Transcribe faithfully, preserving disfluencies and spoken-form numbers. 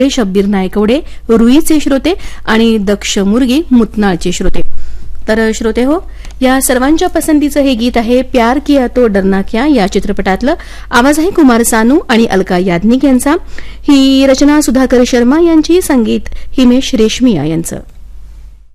शब्बीर नायकवडे रुईचे श्रोते आणि दक्ष मुर्गी मुतनाळचे श्रोते. तर श्रोते हो, या सर्वांच्या पसंतीचं हे गीत आहे प्यार किया तो डरना क्या या चित्रपटातलं. आवाज आहे कुमार सानू आणि अलका याज्ञिक यांचा. ही रचना सुधाकर शर्मा यांची, संगीत हिमेश रेशमिया यांचं.